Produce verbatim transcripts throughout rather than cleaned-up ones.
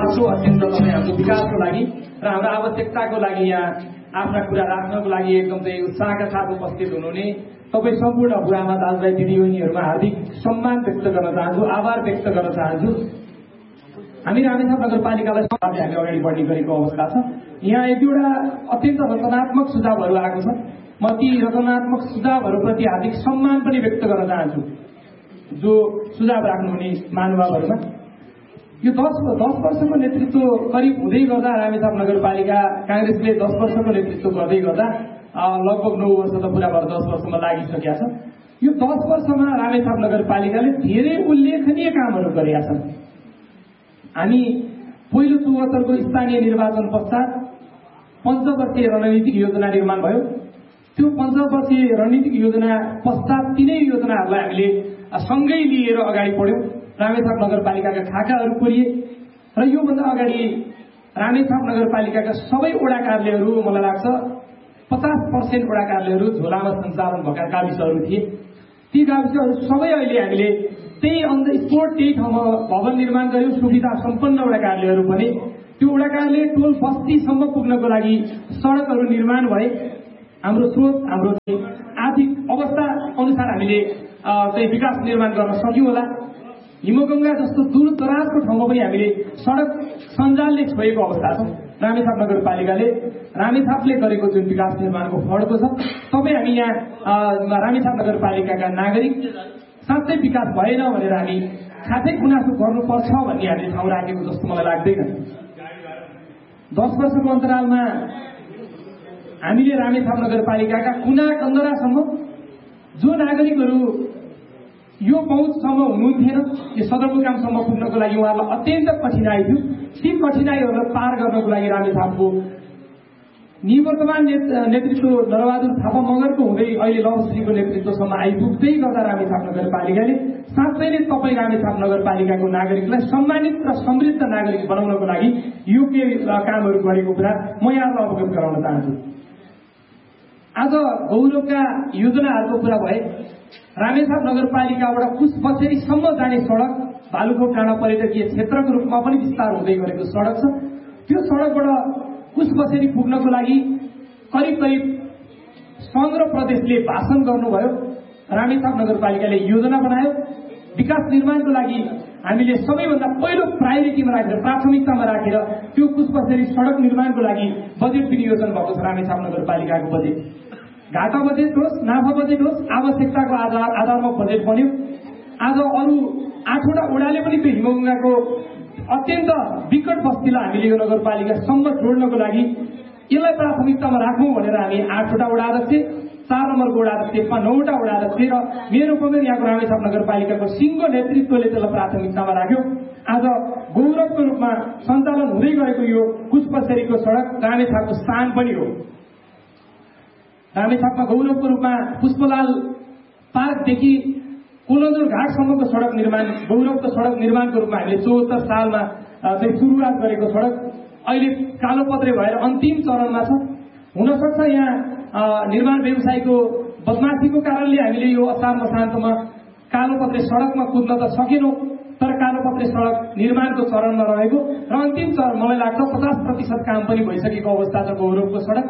सक्दो अत्यन्त तपाईँ हाम्रो विकासको लागि र हाम्रो आवश्यकताको लागि यहाँ आफ्ना कुरा राख्नको लागि एकदम चाहिँ उत्साहका साथ उपस्थित हुनुहुने तपाईँ सम्पूर्ण बुढामा दाजुभाइ दिदीबहिनीहरूमा हार्दिक सम्मान व्यक्त गर्न चाहन्छु, आभार व्यक्त गर्न चाहन्छु। हामी रामेछाप नगरपालिकालाई हामी अगाडि बढ्ने गरेको अवस्था छ। यहाँ एक दुईवटा अत्यन्त रचनात्मक सुझावहरू आएको छ। म ती रचनात्मक सुझावहरूप्रति हार्दिक सम्मान पनि व्यक्त गर्न चाहन्छु जो सुझाव राख्नुहुने महानुभावहरूमा। यो दस दस वर्षको नेतृत्व करिब हुँदै गर्दा रामेछाप नगरपालिका कांग्रेसले दस वर्षको नेतृत्व गर्दै गर्दा लगभग नौ वर्ष त पुरा भएर दस वर्षमा लागिसकेका छ। यो दस वर्षमा रामेछाप नगरपालिकाले धेरै उल्लेखनीय कामहरू गरेका छन्। हामी पहिलो चौहत्तरको स्थानीय निर्वाचन पश्चात पञ्चवर्षीय रणनीतिक योजना निर्माण भयो। त्यो पञ्चवर्षीय रणनीतिक योजना पश्चात तिनै योजनाहरूलाई हामीले सँगै लिएर अगाडि बढ्यौं। रामेछाप नगरपालिकाका खाकाहरू कोरिए र योभन्दा अगाडि रामेछाप नगरपालिकाका सबै वडा कार्यालयहरू मलाई लाग्छ पचास पर्सेन्ट वडा कार्यालयहरू झोलामा सञ्चालन भएका गाविसहरू थिए। ती गाविसहरू सबै अहिले हामीले त्यही अन द स्पोट त्यही ठाउँमा भवन निर्माण गर्यौं। सुविधा सम्पन्न वडा कार्यालयहरू पनि त्यो वडा कार्यालय टोल बस्तीसम्म पुग्नको लागि सडकहरू निर्माण भए। हाम्रो स्रोत हाम्रो आर्थिक अवस्था अनुसार हामीले चाहिँ विकास निर्माण गर्न सक्यौं होला। हिमगंगा जस्तो दूर दराजको ठाउँमा पनि हामीले सडक सञ्जालले छोएको अवस्था छ। रामेछाप नगरपालिकाले रामेछापले गरेको जुन विकास निर्माणको फड्को छ तपाईँ हामी यहाँ रामेछाप नगरपालिकाका नागरिक साँच्चै विकास भएन भनेर हामी खासै गुनासो गर्नुपर्छ भन्ने हामीले ठाउँ राखेको जस्तो मलाई लाग्दैन। दस वर्षको अन्तरालमा हामीले रामेछाप नगरपालिकाका कुना कन्दरासम्म जो नागरिकहरू यो पहुँचसम्म हुनुहुन्थेन, यो सदरमुकामसम्म पुग्नको लागि उहाँहरूलाई अत्यन्त कठिनाई थियो। ती कठिनाईहरूलाई पार गर्नको लागि रामेछापको निवर्तमान नेतृत्व नरबहादुर थापा मगरको हुँदै अहिले लवश्रीको नेतृत्वसम्म आइपुग्दै गर्दा रामेछाप नगरपालिकाले साँच्चै नै तपाईँ रामेछाप नगरपालिकाको नागरिकलाई सम्मानित र समृद्ध नागरिक बनाउनको लागि योग्य कामहरू गरेको कुरा म यहाँलाई अवगत गराउन चाहन्छु। आज गौरवका योजनाहरूको कुरा भए रामेछाप नगरपालिकाबाट कुसबसेरीसम्म जाने सडक भालुखोप डाँडा पर्यटकीय क्षेत्रको रूपमा पनि विस्तार हुँदै गरेको सडक छ। त्यो सडकबाट कुसबसेरी पुग्नको लागि करिब करिब संघ र प्रदेशले भाषण गर्नुभयो। रामेछाप नगरपालिकाले योजना बनायो। विकास निर्माणको लागि हामीले सबैभन्दा पहिलो प्रायोरिटीमा राखेर प्राथमिकतामा राखेर त्यो कुसबसेरी सडक निर्माणको लागि बजेट विनियोजन भएको छ। रामेछाप नगरपालिकाको बजेट घाटा बजेट होस् नाफा बजेट होस् आवश्यकताको आधार आधारमा बजेट बन्यो। आज अरू आठवटा वडाले पनि त्यो हिमगंगाको अत्यन्त विकट बस्तीलाई हामीले यो नगरपालिकासम्म जोड्नको लागि यसलाई प्राथमिकतामा राखौँ भनेर हामी आठवटा वडा अध्यक्ष, चार नम्बरको वडा अध्यक्षमा नौवटा वडा अध्यक्ष र मेरो पनि यहाँको रामेछाप नगरपालिकाको सिङ्गो नेतृत्वले त्यसलाई प्राथमिकतामा राख्यो। आज गौरवको रूपमा सञ्चालन हुँदै गएको यो कुसबसेरीको सडक रामेछापको स्थान पनि हो। रामेछापमा गौरवको रूपमा पुष्पलाल पार्कदेखि कोलन्दुर घाटसम्मको सडक निर्माण गौरवको सडक निर्माणको रूपमा हामीले चौहत्तर सालमा चाहिँ सुरुवात गरेको सडक अहिले कालोपत्रे भएर अन्तिम चरणमा छ। हुनसक्छ यहाँ निर्माण व्यवसायको बदमाशीको कारणले हामीले यो असार मसान्तमा कालोपत्रे सडकमा कुद्न त सकेनौं, तर कालोपत्रे सडक निर्माणको चरणमा रहेको र अन्तिम चरण मलाई लाग्छ पचास प्रतिशत काम पनि भइसकेको अवस्था छ गौरवको सडक।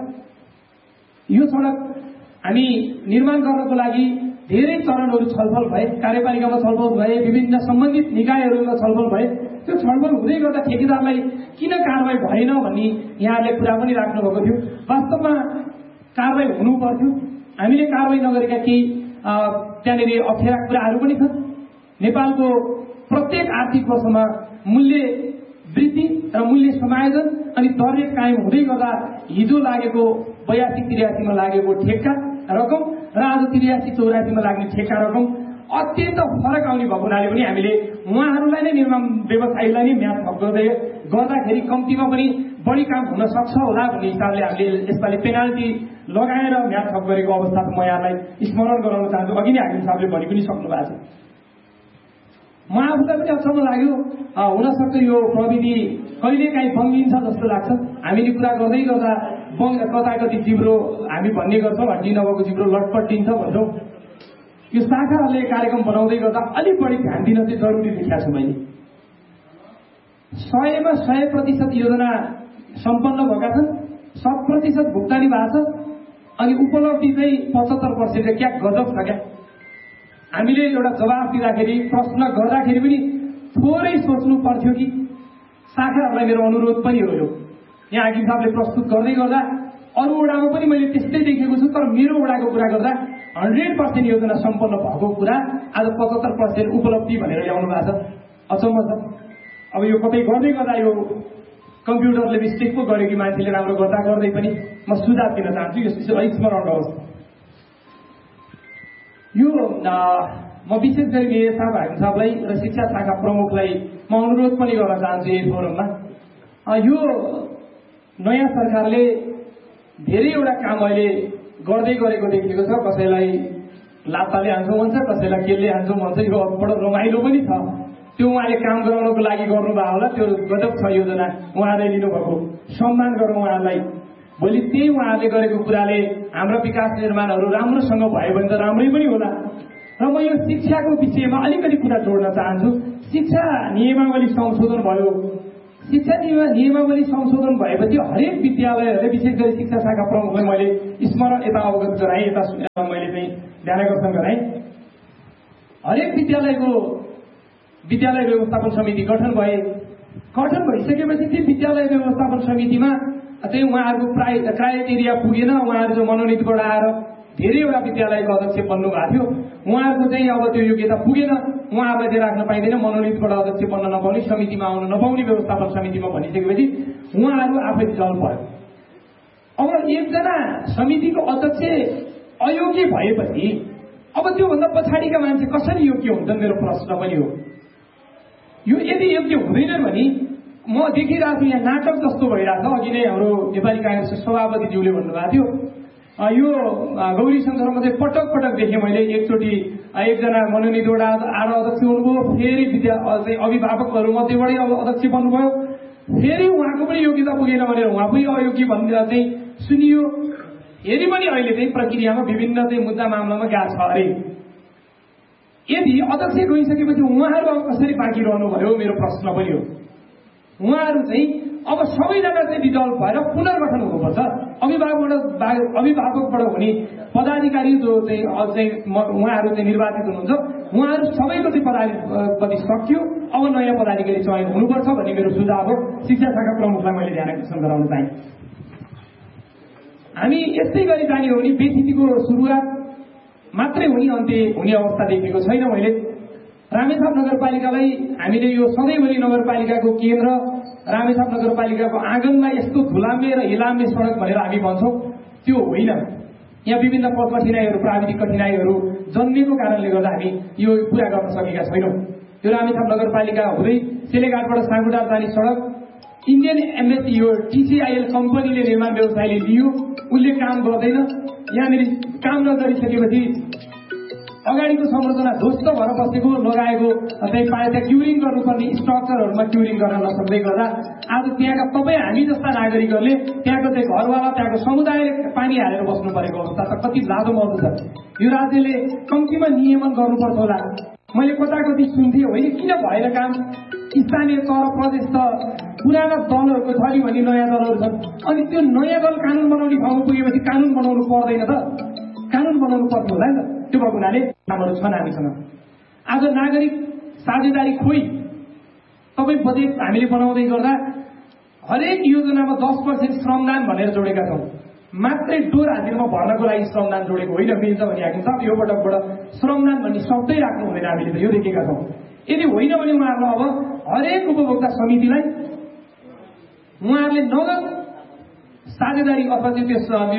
यो सडक हामी निर्माण गर्नको लागि धेरै चरणहरू छलफल भए, कार्यपालिकामा छलफल भए, विभिन्न सम्बन्धित निकायहरूमा छलफल भए। त्यो छलफल हुँदै गर्दा ठेकेदारलाई किन कारवाही भएन भन्ने यहाँले कुरा पनि राख्नु भएको थियो। वास्तवमा कारवाही हुनु पर्थ्यो। हामीले कारवाही नगरेका केही त्यहाँनिर अप्ठ्यारा कुराहरू पनि छन्। नेपालको प्रत्येक आर्थिक वर्षमा मूल्य वृद्धि र मूल्य समायोजन अनि दर रेट कायम हुँदै गर्दा हिजो लागेको बयासी त्रियासीमा लागेको ठेक्का रकम र आज त्रियासी चौरासीमा लाग्ने ठेक्का रकम अत्यन्त फरक आउने भएको हुनाले पनि हामीले उहाँहरूलाई नै निर्माण व्यवसायीलाई नै म्याद थप गर्दै गर्दाखेरि कम्तीमा पनि बढी काम हुन सक्छ होला भन्ने हिसाबले हामीले यसपालि पेनाल्टी लगाएर म्याद थप गरेको अवस्था म यहाँलाई स्मरण गराउन चाहन्छु। अघि नै हामी हिसाबले भनि पनि सक्नु भएको छ। म आफूलाई पनि अचम्म लाग्यो, हुनसक्छ यो प्रविधि कहिलेकाहीँ बङ्गिन्छ जस्तो लाग्छ। हामीले कुरा गर्दै गर्दा कता कति जिब्रो हामी भन्ने गर्छौँ, हड्डी नभएको जिब्रो लटपट दिन्छ भन्छौँ। यो शाखाहरूले कार्यक्रम बनाउँदै गर्दा अलिक बढी ध्यान दिन चाहिँ जरुरी देखिएको छु मैले। सयमा सय प्रतिशत योजना सम्पन्न भएका छन्, शत प्रतिशत भुक्तानी भएको छ, अनि उपलब्धि चाहिँ पचहत्तर पर्सेन्ट क्या गजब छ क्या। हामीले एउटा जवाफ दिँदाखेरि प्रश्न गर्दाखेरि पनि थोरै सोच्नु पर्थ्यो कि शाखाहरूलाई मेरो अनुरोध पनि हो। यो यहाँ हाकिम साहबले प्रस्तुत गर्दै गर्दा अरू वडामा पनि मैले त्यस्तै देखेको छु, तर मेरो वडाको कुरा गर्दा हन्ड्रेड पर्सेन्ट योजना सम्पन्न भएको कुरा आज पचहत्तर पर्सेन्ट उपलब्धि भनेर ल्याउनु भएको छ। अचम्म छ। अब यो कतै गर्दै गर्दा यो कम्प्युटरले मिस्टेक पो गर्यो कि मान्छेले राम्रो गर्दा गर्दै पनि म सुझाव दिन चाहन्छु, यो स्मरण गरोस्। यो म विशेष गरी मेयर साहब हाकिम साहबलाई र शिक्षा शाखा प्रमुखलाई म अनुरोध पनि गर्न चाहन्छु यही फोरममा। यो नयाँ सरकारले धेरैवटा काम अहिले गर्दै गरेको देखिएको छ। कसैलाई लात्ताले हान्छौँ भन्छ, कसैलाई केले हान्छौँ भन्छ। यो बडो रमाइलो पनि छ। त्यो उहाँले काम गराउनको लागि गर्नुभयो होला, त्यो गजब छ योजना उहाँले लिनुभएको, सम्मान गरौँ उहाँलाई। भोलि त्यही उहाँले गरेको कुराले हाम्रो विकास निर्माणहरू राम्रोसँग भयो भने त राम्रै पनि होला। र म यो शिक्षाको विषयमा अलिकति कुरा जोड्न चाहन्छु। शिक्षा नियमावली संशोधन भयो। शिक्षा नियमावली संशोधन भएपछि हरेक विद्यालयहरूले, विशेष गरी शिक्षा शाखा प्रमुखलाई मैले स्मरण यता अवगत गराएँ, यता मैले चाहिँ ध्यानाकर्षण गराएँ। हरेक विद्यालयको विद्यालय व्यवस्थापन समिति गठन भए। गठन भइसकेपछि ती विद्यालय व्यवस्थापन समितिमा चाहिँ उहाँहरूको प्राय क्राइटेरिया पुगेन। उहाँहरू जो मनोनितबाट आएर धेरैवटा विद्यालयको अध्यक्ष बन्नु भएको थियो, उहाँहरूको चाहिँ अब त्यो योग्यता पुगेन, उहाँहरूलाई चाहिँ राख्न पाइँदैन, मनोनितबाट अध्यक्ष बन्न नपाउने, समितिमा आउन नपाउने व्यवस्थापन समितिमा भनिसकेपछि उहाँहरू आफै चल पर्यो। अब एकजना समितिको अध्यक्ष अयोग्य भएपछि अब त्योभन्दा पछाडिका मान्छे कसरी योग्य हुन्छन्, मेरो प्रश्न पनि हो। यो यदि योग्य हुँदैनन् भने म देखिरहेको छु यहाँ नाटक जस्तो भइरहेको छ। अघि नै हाम्रो नेपाली काङ्ग्रेसको सभापतिज्यूले भन्नुभएको थियो, यो गौरी शङ्करमा चाहिँ पटक पटक देखेँ मैले। एकचोटि एकजना मनोनितबाट आएर अध्यक्ष हुनुभयो, फेरि विद्या चाहिँ अभिभावकहरू मध्येबाटै अध्यक्ष बन्नुभयो, फेरि उहाँको पनि योग्यता पुगेन भनेर उहाँ पनि अयोग्य भनेर चाहिँ सुनियो। फेरि पनि अहिले चाहिँ प्रक्रियामा विभिन्न चाहिँ मुद्दा मामलामा गएको छ अरे। यदि अध्यक्ष गइसकेपछि उहाँहरू अब कसरी बाँकी रहनुभयो, मेरो प्रश्न पनि हो। उहाँहरू चाहिँ अब सबैजना चाहिँ विकल्प भएर पुनर्गठन हुनुपर्छ। अभिभावकबाट अभिभावकबाट हुने पदाधिकारी जो चाहिँ चाहिँ उहाँहरू चाहिँ निर्वाचित हुनुहुन्छ, उहाँहरू सबैको चाहिँ पदाधिकारी सकियो, अब नयाँ पदाधिकारी चयन हुनुपर्छ भन्ने मेरो सुझाव हो। शिक्षा शाखा प्रमुखलाई मैले ध्यान आकर्षण गराउन चाहेँ। हामी यस्तै गरी जाने हो भने बेसिटीको सुरुवात मात्रै हुने अन्त्य हुने अवस्था देखेको छैन मैले। रामेछाप नगरपालिकालाई हामीले यो सधैँभरि नगरपालिकाको केन्द्र, रामेछाप नगरपालिकाको आँगनमा यस्तो धुलाम्बे र हिलाम्बे सडक भनेर हामी भन्छौँ, त्यो होइन। यहाँ विभिन्न कठिनाइहरू, प्राविधिक कठिनाइहरू जन्मेको कारणले गर्दा हामी यो पुरा गर्न सकेका छैनौँ। यो रामेछाप नगरपालिका हुँदै सेलेघाटबाट साँगुटार जाने सडक इन्डियन एमएससी यो टिसिआइएल कम्पनीले निर्माण व्यवसायले लियो, उसले काम गर्दैन। यहाँनिर काम नगरिसकेपछि अगाडिको संरचना ध्वस्त भएर बसेको लगाएको चाहिँ पाए त्यहाँ क्युरिङ गर्नुपर्ने स्ट्रक्चरहरूमा क्युरिङ गर्न नसक्दै गर्दा आज त्यहाँका तपाईँ हामी जस्ता नागरिकहरूले त्यहाँको चाहिँ घरवाला, त्यहाँको समुदायले पानी हालेर बस्नु परेको अवस्था त कति लाजो मर्दो छ। यो राज्यले कम्तीमा नियमन गर्नुपर्छ होला। मैले कता कति सुन्थेँ, होइन किन भएर काम स्थानीय तह प्रदेश त पुराना दलहरूको छ नि भने नयाँ दलहरू छन्, अनि त्यो नयाँ दल कानुन बनाउने ठाउँमा पुगेपछि कानुन बनाउनु पर्दैन त, कानुन बनाउनु पर्छ होला नि त। त्यो भएको हुनाले कामहरू छन् हामीसँग। आज नागरिक साझेदारी खोइ तपाईँ बजेट हामीले बनाउँदै गर्दा हरेक योजनामा दस पर्सेन्ट श्रमदान भनेर जोडेका छौँ। मात्रै डोर हाजिरमा भर्नको लागि श्रमदान जोडेको होइन, मिल्छ भने हाकिम साहब यो पटकबाट श्रमदान भन्ने शब्दै राख्नु हुँदैन, हामीले त यो देखेका छौँ। यदि होइन भने उहाँहरूलाई अब हरेक उपभोक्ता समितिलाई उहाँहरूले नगद साझेदारी अथवा त्यो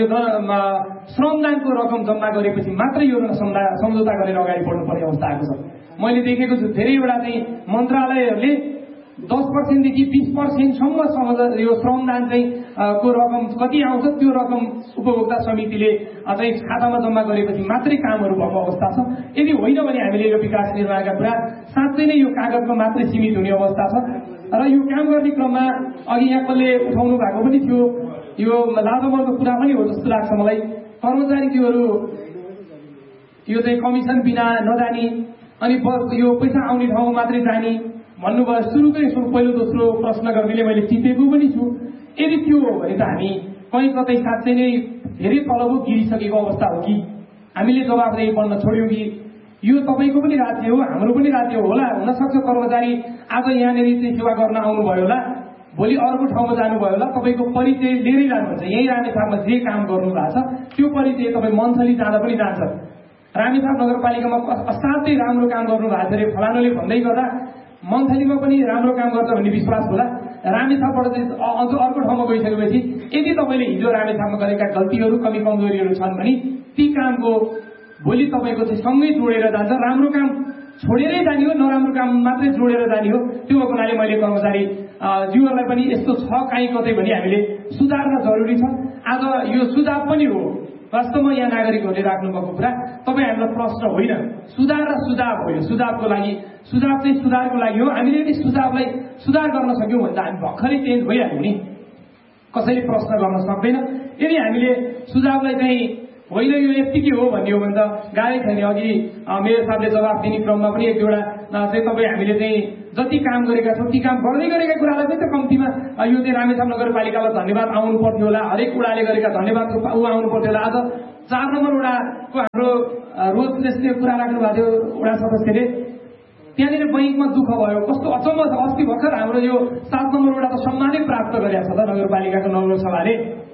श्रमदानको रकम जम्मा गरेपछि मात्रै यो सम्झौता गरेर अगाडि बढ्नुपर्ने अवस्था आएको छ। मैले देखेको छु धेरैवटा चाहिँ मन्त्रालयहरूले दस पर्सेन्टदेखि बिस पर्सेन्टसम्म यो श्रमदान चाहिँ को रकम कति आउँछ त्यो रकम उपभोक्ता समितिले चाहिँ खातामा जम्मा गरेपछि मात्रै कामहरू भएको अवस्था छ। यदि होइन भने हामीले यो विकास निर्माणका कुरा साँच्चै नै यो कागजमा मात्रै सीमित हुने अवस्था छ। र यो काम गर्ने क्रममा अघि यहाँ कसले उठाउनु भएको पनि थियो, यो लाजमर्दो कुरा पनि हो जस्तो लाग्छ मलाई। कर्मचारीज्यूहरू यो चाहिँ कमिसन बिना नजाने, अनि बस यो पैसा आउने ठाउँमा मात्रै जाने, भन्नुभयो सुरुकै सुरु पहिलो दोस्रो प्रश्न गर्नेले मैले टिपेको पनि छु। यदि त्यो हो भने त हामी कहीँ कतै साँच्चै नै धेरै तलब गिरिसकेको अवस्था हो कि हामीले जवाबदेही बन्न छोड्यौँ कि यो तपाईँको पनि राज्य हो हाम्रो पनि राज्य होला। हुनसक्छ कर्मचारी आज यहाँनिर चाहिँ सेवा गर्न आउनुभयो होला, भोलि अर्को ठाउँमा जानुभयो होला, तपाईँको परिचय लिएरै जानुहुन्छ। यही रामेछापमा जे काम गर्नु भएको छ त्यो परिचय तपाईँ मन्थली जाँदा पनि जान्छ। रामेछाप नगरपालिकामा असाध्यै राम्रो काम गर्नु भएको छ अरे फलानुले भन्दै गर्दा मन्थलीमा पनि राम्रो काम गर्छ भन्ने विश्वास होला। रामेछापबाट चाहिँ अझ अर्को ठाउँमा गइसकेपछि यदि तपाईँले हिजो रामेछापमा गरेका गल्तीहरू कमी कमजोरीहरू छन् भने ती कामको भोलि तपाईँको चाहिँ सँगै जोडेर जान्छ। राम्रो काम छोडेरै जाने हो, नराम्रो काम मात्रै जोडेर जाने हो। त्यो हुनाले मैले कर्मचारी जीवनलाई पनि यस्तो छ काहीँ कतै भने हामीले सुधार्न जरुरी छ। आज यो सुझाव पनि हो वास्तवमा यहाँ नागरिकहरूले राख्नुभएको कुरा तपाईँ हामीलाई प्रश्न होइन, सुधार र सुझाव हो। यो सुझावको लागि सुझाव चाहिँ सुधारको लागि हो। हामीले यदि सुझावलाई सुधार गर्न सक्यौँ भने त हामी भर्खरै चेन्ज भइहाल्यौँ नि, कसैले प्रश्न गर्न सक्दैन। यदि हामीले सुझावलाई चाहिँ होइन यो यत्तिकै हो भन्ने हो भने त गाह्रै छैन। अघि मेयर साहबले जवाफ दिने क्रममा पनि एक दुईवटा चाहिँ तपाईँ हामीले चाहिँ जति काम गरेका छौँ ती काम गर्दै गरेका कुरालाई पनि त कम्तीमा यो चाहिँ रामेछाप नगरपालिकालाई धन्यवाद आउनु पर्थ्यो होला। हरेक वडाले गरेका धन्यवादको ऊ आउनु पर्थ्यो होला। आज चार नम्बर वडाको हाम्रो रोज प्रेसले कुरा राख्नु भएको थियो वडा सदस्यले, त्यहाँनिर बैङ्कमा दुःख भयो। कस्तो अचम्म छ, अस्ति भर्खर हाम्रो यो सात नम्बर वडा त सम्मानै प्राप्त गरेका छ त नगरपालिकाको नगरसभाले।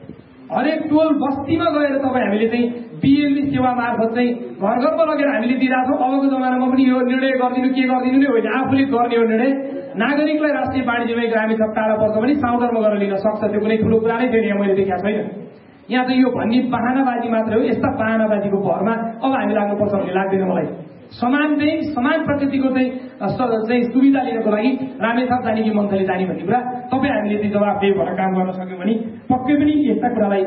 हरेक टोल बस्तीमा गएर तपाईँ हामीले चाहिँ बिएलडी सेवा मार्फत चाहिँ घर घरमा लगेर हामीले दिइरहेछौँ। अबको जमानामा पनि यो निर्णय गरिदिनु के गरिदिनु नै होइन, आफूले गर्ने हो निर्णय। नागरिकलाई राष्ट्रिय वाणिज्य बैंक रामेछाप टाढा पर्छ भने साउदरमा गएर लिन सक्छ, त्यो कुनै ठुलो कुरा नै छैन। यहाँ मैले देखाएको छैन। यहाँ त यो भन्ने बाहनाबाजी मात्रै हो। यस्ता बाहनाबाजीको भरमा अब हामी लाग्नुपर्छ भन्ने लाग्दैन मलाई। समान चाहिँ समान प्रकृतिको चाहिँ चाहिँ सुविधा लिनको लागि रामेछाप जाने कि मन्थली जाने भन्ने कुरा तपाईँ हामीले चाहिँ जवाफदेही भएर काम गर्न सक्यौँ भने पक्कै पनि यस्ता कुरालाई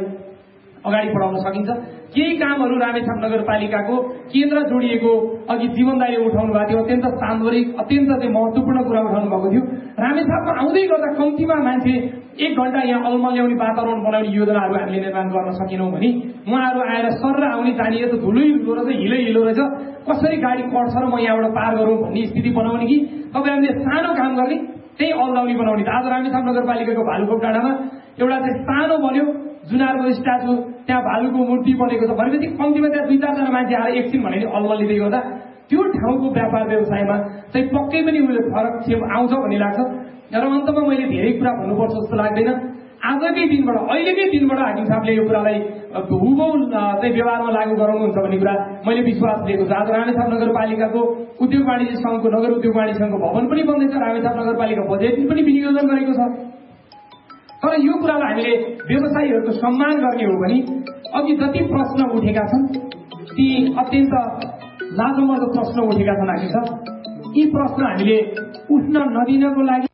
अगाडि बढाउन सकिन्छ। केही कामहरू रामेछाप नगरपालिकाको केन्द्र जोडिएको अघि जीवनदायले उठाउनु भएको थियो, अत्यन्त सान्दर्भिक अत्यन्त चाहिँ महत्त्वपूर्ण कुरा उठाउनु भएको थियो। रामेछापमा आउँदै गर्दा कम्तीमा मान्छे एक घण्टा यहाँ अल्मल्याउने वातावरण बनाउने योजनाहरू हामीले निर्माण गर्न सकेनौँ भने उहाँहरू आएर सर र आउने जाने त धुलै धुलो रहेछ, हिलै हिलो रहेछ, कसरी गाडी कट्छ र म यहाँबाट पार गरौँ भन्ने स्थिति बनाउने कि तपाईँ हामीले सानो काम गर्ने त्यही अल्झाउने बनाउने। आज रामेछाप नगरपालिकाको भालुखोप डाँडामा एउटा चाहिँ सानो बन्यो जुनारको स्ट्याचु, त्यहाँ भालुको मूर्ति बनेको छ भनेपछि कम्तीमा त्यहाँ दुई चारजना मान्छे आएर एकछिन भने अल्मलिँदै गर्दा त्यो ठाउँको व्यापार व्यवसायमा चाहिँ पक्कै पनि उसले फरक आउँछ भन्ने लाग्छ। र अन्तमा मैले धेरै कुरा भन्नुपर्छ जस्तो लाग्दैन। आजकै दिनबाट अहिलेकै दिनबाट हाकिम साहबले यो कुरालाई हुबहु चाहिँ व्यवहारमा लागू गराउनुहुन्छ भन्ने कुरा मैले विश्वास लिएको छु। आज रामेछाप नगरपालिकाको उद्योग वाणिज्य सङ्घको नगर उद्योग वाणिज्य सङ्घको भवन पनि बन्दैछ, रामेछाप नगरपालिका बजेट पनि विनियोजन गरेको छ। तर यो कुरालाई हामीले व्यवसायीहरूको सम्मान गर्ने हो भने अघि जति प्रश्न उठेका छन् ती अत्यन्त लाजमर्दो प्रश्न उठेका छन्। हाकिम साहब, यी प्रश्न हामीले उठ्न नदिनको लागि